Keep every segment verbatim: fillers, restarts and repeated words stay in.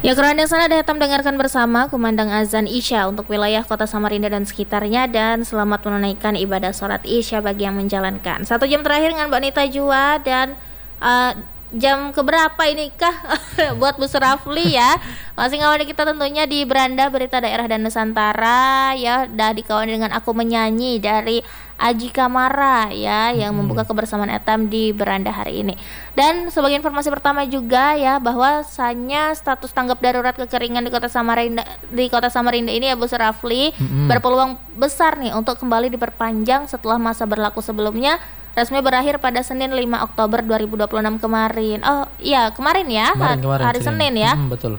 Ya, kerana sana datang dengarkan bersama kumandang azan Isya untuk wilayah Kota Samarinda dan sekitarnya, dan selamat menunaikan ibadah sholat Isya bagi yang menjalankan. Satu jam terakhir dengan Mbak Nita Jua, dan uh, jam keberapa ini kah buat Bu Surafli ya. Masih ngawali kita tentunya di Beranda Berita Daerah dan Nusantara ya. Dah dikawal dengan Aku Menyanyi dari Aji Kamara ya, yang hmm. membuka kebersamaan etam di Beranda hari ini. Dan sebagai informasi pertama juga ya, bahwasanya status tanggap darurat kekeringan di Kota Samarinda di Kota Samarinda ini ya Bu Surafli hmm. berpeluang besar nih untuk kembali diperpanjang setelah masa berlaku sebelumnya resmi berakhir pada Senin lima Oktober dua ribu dua puluh enam kemarin. Oh iya, kemarin ya, kemarin, kemarin, hari Senin, Senin ya. Hmm, betul.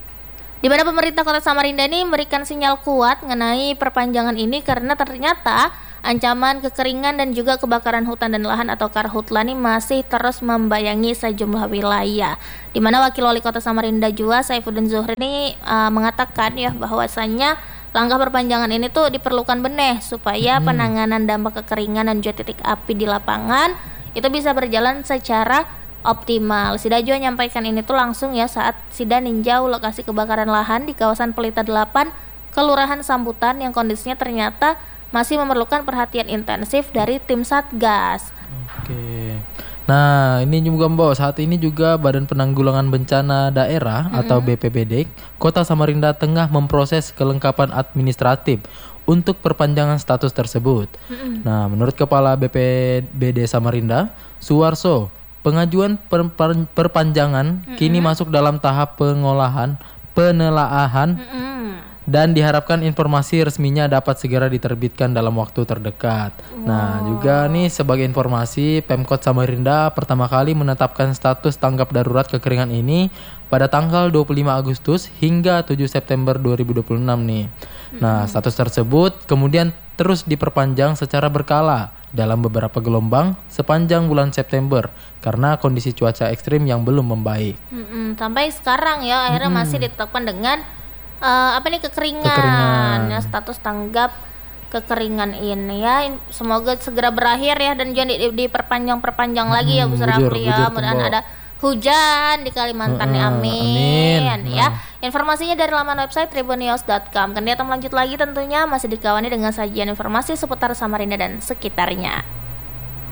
Di mana pemerintah Kota Samarinda ini memberikan sinyal kuat mengenai perpanjangan ini karena ternyata ancaman kekeringan dan juga kebakaran hutan dan lahan atau karhutla ini masih terus membayangi sejumlah wilayah. Di mana Wakil Wali Kota Samarinda Jua Saifuddin Zuhri ini uh, mengatakan ya bahwasanya langkah perpanjangan ini tuh diperlukan benih supaya hmm. penanganan dampak kekeringan dan juga titik api di lapangan itu bisa berjalan secara optimal. Sida Jua menyampaikan ini tuh langsung ya saat Sida ninjau lokasi kebakaran lahan di kawasan Pelita delapan, Kelurahan Sambutan yang kondisinya ternyata masih memerlukan perhatian intensif dari tim Satgas. Oke. Nah, ini juga Mbak, saat ini juga Badan Penanggulangan Bencana Daerah mm-hmm. atau B P B D Kota Samarinda tengah memproses kelengkapan administratif untuk perpanjangan status tersebut. Mm-hmm. Nah, menurut Kepala B P B D Samarinda, Suwarso, pengajuan per- per- perpanjangan mm-hmm. kini masuk dalam tahap pengolahan, penelaahan, mm-hmm. dan diharapkan informasi resminya dapat segera diterbitkan dalam waktu terdekat. Wow. Nah, juga nih sebagai informasi, Pemkot Samarinda pertama kali menetapkan status tanggap darurat kekeringan ini pada tanggal dua puluh lima Agustus hingga tujuh September dua ribu dua puluh enam nih. Hmm. Nah, status tersebut kemudian terus diperpanjang secara berkala dalam beberapa gelombang sepanjang bulan September karena kondisi cuaca ekstrim yang belum membaik. Hmm, sampai sekarang ya akhirnya hmm. masih ditetapkan dengan Uh, apa nih kekeringan, kekeringan. Ya, status tanggap kekeringan ini ya. Semoga segera berakhir ya dan jangan di, diperpanjang-perpanjang hmm, lagi ya Bu Surafli ya. Mudah-mudahan ada hujan di Kalimantan nih, amin, amin. Ya. Nah. Informasinya dari laman website tribunnews dot com. Kemudian lanjut lagi tentunya masih dikawani dengan sajian informasi seputar Samarinda dan sekitarnya.